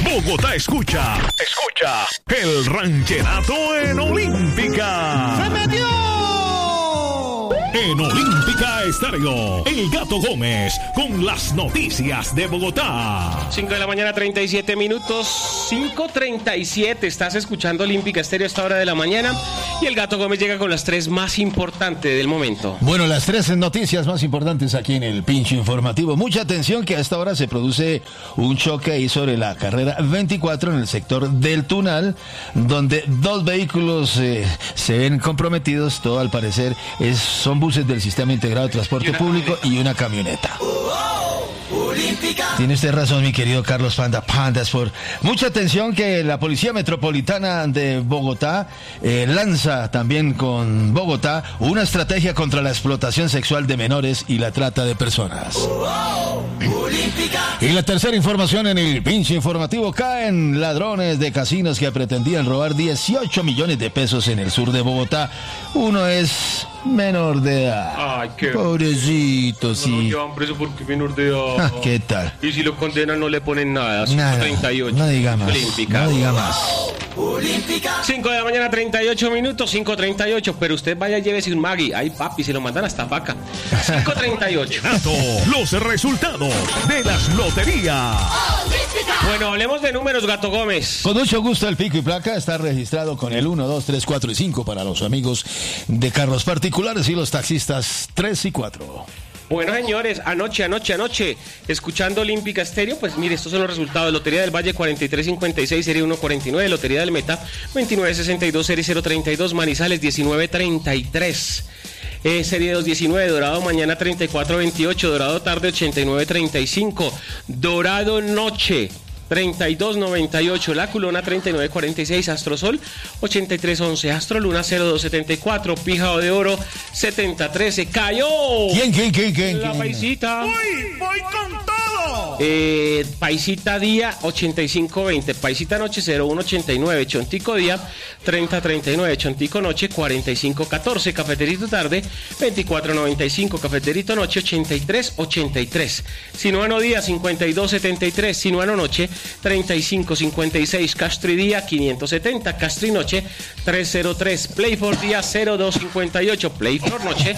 Bogotá escucha el rancherato en Olímpica. ¡Se metió! En Olímpica Estéreo, El Gato Gómez con las noticias de Bogotá. 5 de la mañana, 37 minutos, 5:37. Estás escuchando Olímpica Estéreo a esta hora de la mañana. Y El Gato Gómez llega con las tres más importantes del momento. Bueno, las tres noticias más importantes aquí en el Pincho Informativo. Mucha atención que a esta hora se produce un choque ahí sobre la carrera 24 en el sector del Tunal, donde dos vehículos se ven comprometidos. Todo al parecer son buses del Sistema Integrado de Transporte Público y una camioneta. Tiene usted razón, mi querido Carlos Pandasport. Mucha atención que la Policía Metropolitana de Bogotá lanza también con Bogotá una estrategia contra la explotación sexual de menores y la trata de personas. Y la tercera información en el Pinche Informativo: caen ladrones de casinos que pretendían robar 18 millones de pesos en el sur de Bogotá. Uno es menor de edad. Ay, qué pobrecito, sí. No lo llevan preso porque es menor de edad. ¿Qué tal? Y si lo condenan no le ponen nada. Nada, 38. no diga más. Olímpica. No diga más. 5 de la mañana, 38 minutos, 5:38. Pero usted vaya, llévese un Maggi. Ay, papi, se lo mandan hasta Paca. 5:38. Los resultados de las loterías. Bueno, hablemos de números, Gato Gómez. Con mucho gusto, el pico y placa está registrado con el 1, 2, 3, 4 y 5 para los amigos de carros particulares y los taxistas 3 y 4. Bueno, señores, anoche, escuchando Olímpica Estéreo, pues mire, estos son los resultados. Lotería del Valle 4356, serie 149, Lotería del Meta 2962, serie 032, Manizales 1933. Serie 219, Dorado mañana 3428, Dorado tarde 8935, Dorado noche 3298, La Culona 3946, Astrosol 8311, Astro Luna 0274, Píjaro de Oro 7013. ¡Cayó! ¿Quién? La Paisita. ¡Uy, voy con todo! Paisita día 8520, Paisita noche 0189, Chontico día 3039, Chontico noche 4514, Cafeterito tarde 2495, Cafeterito noche 8383, Sinuano día 5273, Sinuano noche 3556, Castri día 570, Castri noche 303, Playfor día 0258, Playfor noche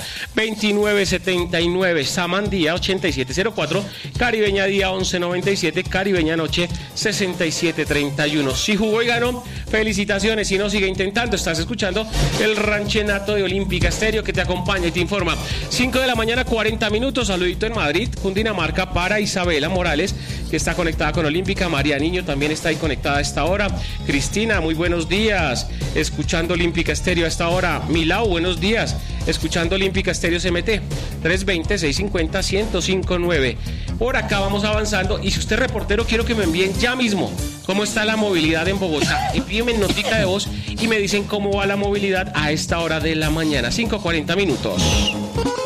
2979, Saman día 8704, Caribeña día 1197, Caribeña noche 6731. Si jugó y ganó, felicitaciones. Si no, sigue intentando. Estás escuchando el ranchenato de Olímpica Estéreo que te acompaña y te informa. 5 de la mañana, 40 minutos. Saludito en Madrid, Cundinamarca, para Isabela Morales, que está conectada con Olímpica. María Niño también está ahí conectada a esta hora. Cristina, muy buenos días. Escuchando Olímpica Estéreo a esta hora. Milau, buenos días. Escuchando Olímpica Estéreo CMT 320-650-1059. Por acá vamos avanzando, y si usted es reportero, quiero que me envíen ya mismo cómo está la movilidad en Bogotá. Envíenme notica de voz y me dicen cómo va la movilidad a esta hora de la mañana. 5:40 minutos.